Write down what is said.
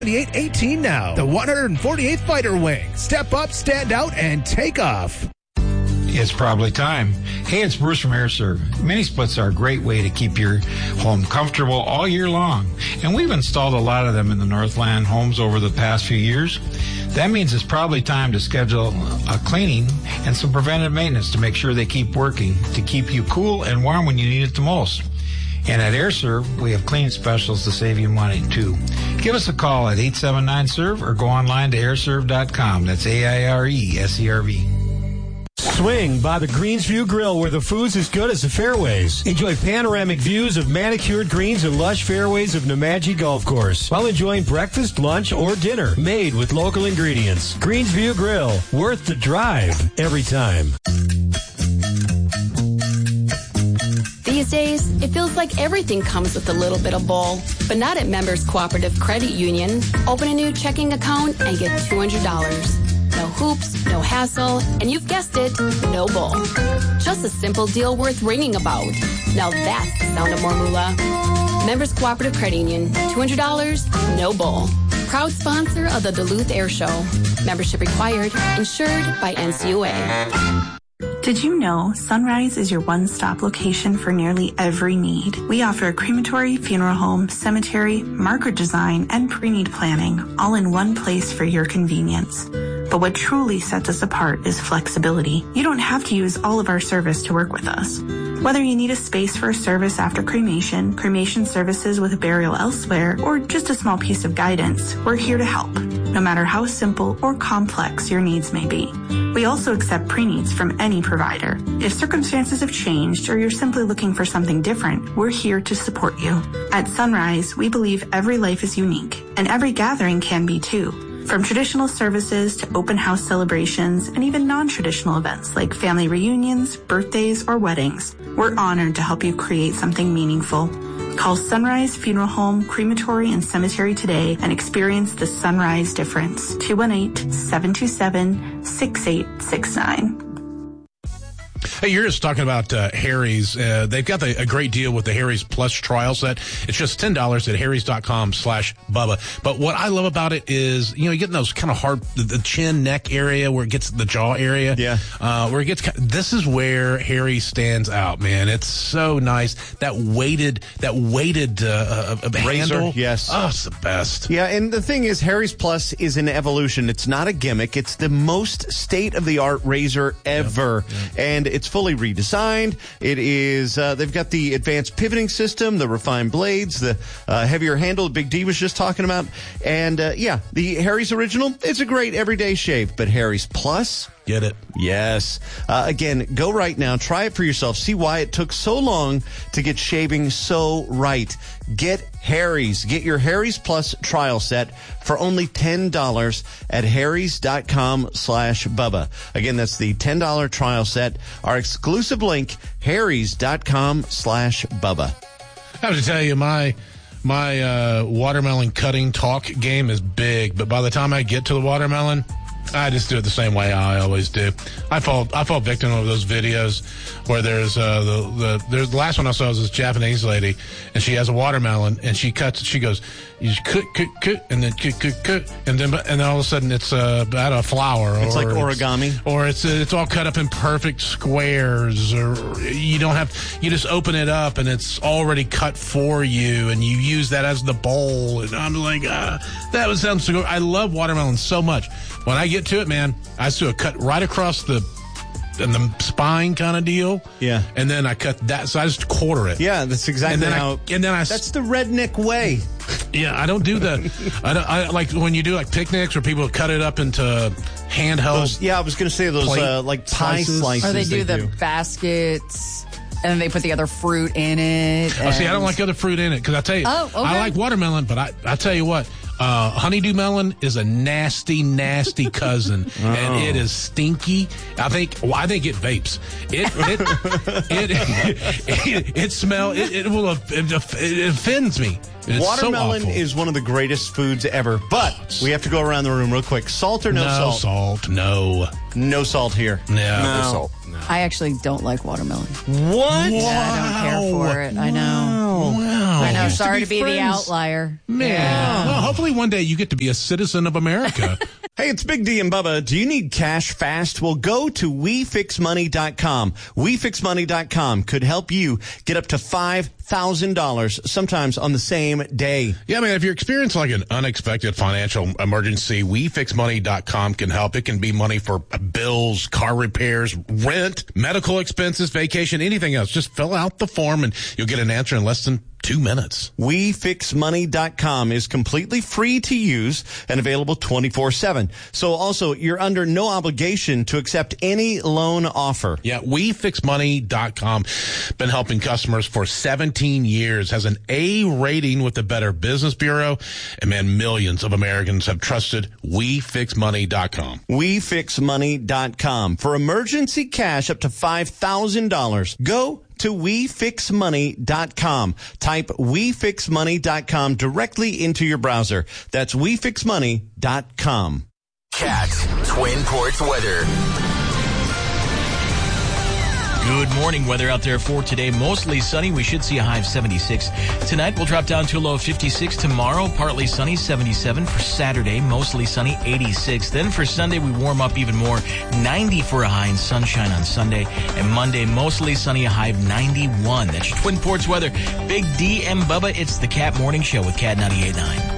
$78.18 now. The 148th Fighter Wing. Step up, stand out, and take off. It's probably time. Hey, it's Bruce from AirServe. Mini splits are a great way to keep your home comfortable all year long. And we've installed a lot of them in the Northland homes over the past few years. That means it's probably time to schedule a cleaning and some preventive maintenance to make sure they keep working, to keep you cool and warm when you need it the most. And at AirServe, we have cleaning specials to save you money, too. Give us a call at 879-SERVE or go online to airserve.com. That's AIRESERV. Swing by the Greensview Grill, where the food's as good as the fairways. Enjoy panoramic views of manicured greens and lush fairways of Nemadji Golf Course while enjoying breakfast, lunch, or dinner made with local ingredients. Greensview Grill, worth the drive every time. These days, it feels like everything comes with a little bit of bull, but not at Members Cooperative Credit Union. Open a new checking account and get $200. No hoops, no hassle, and you've guessed it, no bull. Just a simple deal worth ringing about. Now that's the sound of more moolah. Members Cooperative Credit Union, $200, no bull. Proud sponsor of the Duluth Air Show. Membership required, insured by NCUA. Did you know Sunrise is your one-stop location for nearly every need? We offer a crematory, funeral home, cemetery, marker design, and pre-need planning, all in one place for your convenience. But what truly sets us apart is flexibility. You don't have to use all of our service to work with us. Whether you need a space for a service after cremation, cremation services with a burial elsewhere, or just a small piece of guidance, we're here to help, no matter how simple or complex your needs may be. We also accept pre-needs from any provider. If circumstances have changed or you're simply looking for something different, we're here to support you. At Sunrise, we believe every life is unique, and every gathering can be too. From traditional services to open house celebrations and even non-traditional events like family reunions, birthdays, or weddings, we're honored to help you create something meaningful. Call Sunrise Funeral Home, Crematory, and Cemetery today and experience the Sunrise difference. 218-727-6869. Hey, you're just talking about Harry's. They've got a great deal with the Harry's Plus trial set. It's just $10 at harrys.com/Bubba. But what I love about it is, you getting those kind of hard, the chin, neck area where it gets the jaw area. Yeah. Where it gets, this is where Harry stands out, man. It's so nice. That weighted razor, handle. yes. Oh, it's the best. Yeah, and the thing is, Harry's Plus is an evolution. It's not a gimmick. It's the most state-of-the-art razor ever. Yep. And it's fully redesigned. It is, they've got the advanced pivoting system, the refined blades, the heavier handle Big D was just talking about. And, the Harry's Original, it's a great everyday shave, but Harry's Plus, get it. Yes. Again, go right now. Try it for yourself. See why it took so long to get shaving so right. Get Harry's. Get your Harry's Plus trial set for only $10 at harrys.com/Bubba. Again, that's the $10 trial set. Our exclusive link, harrys.com/Bubba. I have to tell you, my watermelon cutting talk game is big, but by the time I get to the watermelon, I just do it the same way I always do. I fall victim of those videos where there's the last one I saw was this Japanese lady, and she has a watermelon and she cuts it. She goes, you cut, and then cut, and then all of a sudden it's out of flour. It's like origami, or it's all cut up in perfect squares, or you just open it up and it's already cut for you, and you use that as the bowl. And I'm like, that sounds so good. I love watermelon so much. When I get to it, man, I just do a cut right across the spine kind of deal. Yeah. And then I cut that, so I just quarter it. Yeah, that's exactly how. That's the redneck way. Yeah, I don't do I like when you do like picnics where people cut it up into handheld. I was going to say those like pie slices. Or they do the baskets. And then they put the other fruit in it. Oh, see, I don't like other fruit in it because I tell you, I like watermelon, but I tell you what, honeydew melon is a nasty, nasty cousin, and it is stinky. I think it vapes. It offends me. It's watermelon is one of the greatest foods ever, but we have to go around the room real quick. Salt or no salt? No salt. No. No salt here. No salt. I actually don't like watermelon. What? Yeah, I don't care for it. I know. Wow. I know. Used Sorry to be the friends. outlier. Man. Yeah. Well, hopefully one day you get to be a citizen of America. Hey, it's Big D and Bubba. Do you need cash fast? Well, go to WeFixMoney.com. WeFixMoney.com could help you get up to $5,000 sometimes on the same day. Yeah, man, if you're experiencing like an unexpected financial emergency, WeFixMoney.com can help. It can be money for bills, car repairs, rent, medical expenses, vacation, anything else. Just fill out the form and you'll get an answer in less than 2 minutes. WeFixMoney.com is completely free to use and available 24/7. So also, you're under no obligation to accept any loan offer. Yeah, WeFixMoney.com. Been helping customers for 17 years. Has an A rating with the Better Business Bureau. And man, millions of Americans have trusted WeFixMoney.com. WeFixMoney.com. For emergency cash up to $5,000, go to WeFixMoney.com. Type WeFixMoney.com directly into your browser. That's WeFixMoney.com. Cat Twin Ports weather. Good morning. Weather out there for today. Mostly sunny. We should see a high of 76. Tonight, we'll drop down to a low of 56. Tomorrow, partly sunny, 77. For Saturday, mostly sunny, 86. Then for Sunday, we warm up even more, 90 for a high and sunshine on Sunday. And Monday, mostly sunny, a high of 91. That's your Twin Ports weather. Big D and Bubba, it's the Cat Morning Show with Cat 98.9.